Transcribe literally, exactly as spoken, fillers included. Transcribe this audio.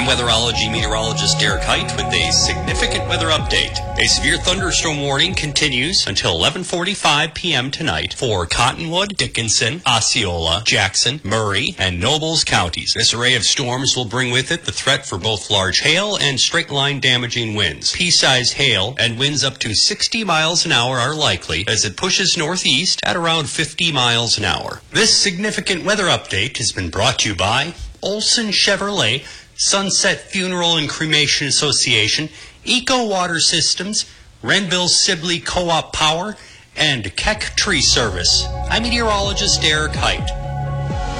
weatherology meteorologist Derek Height with a significant weather update. A severe thunderstorm warning continues until eleven forty-five p.m. tonight for Cottonwood, Dickinson, Osceola, Jackson, Murray, and Nobles counties. This array of storms will bring with it the threat for both large hail and straight-line damaging winds. Pea-sized hail and winds up to sixty miles an hour are likely as it pushes northeast at around fifty miles an hour. This significant weather update has been brought to you by Olson Chevrolet, Sunset Funeral and Cremation Association, Eco Water Systems, Renville Sibley Co-op Power, and Keck Tree Service. I'm meteorologist Derek Height.